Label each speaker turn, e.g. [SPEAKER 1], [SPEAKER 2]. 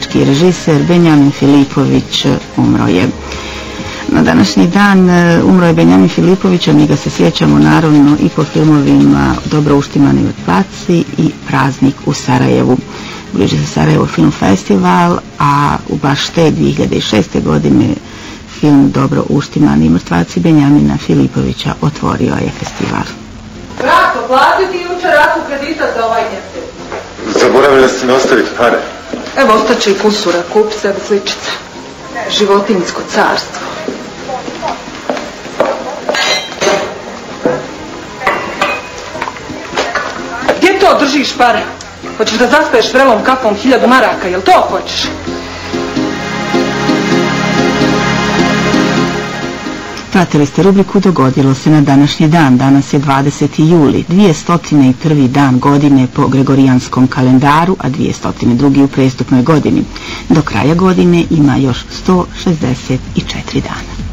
[SPEAKER 1] američki režiser Benjamin Filipović umro je. Na današnji dan umro je Benjamin Filipović, a mi ga se sjećamo naravno i po filmovima Dobro uštimani mrtvaci i Praznik u Sarajevu. Bliže se Sarajevo film festival, a u baš te 2006. godine film Dobro uštimani mrtvaci Benjamina Filipovića otvorio je festival.
[SPEAKER 2] Brato, platio ti jučer ratu kredita za ovaj mjesec.
[SPEAKER 3] Zaboravili ste mi ostaviti pare.
[SPEAKER 2] Evo, ostaće i kusura, kupi sebi sličica. Životinjsko carstvo. Gdje to držiš pare? Hoćeš da zaspeš vrelom kafom 1000 maraka, jel to hoćeš?
[SPEAKER 1] Pratili ste rubriku Dogodilo se na današnji dan. Danas je 20. juli, 201. dan godine po gregorijanskom kalendaru, a 202. u prestupnoj godini. Do kraja godine ima još 164 dana.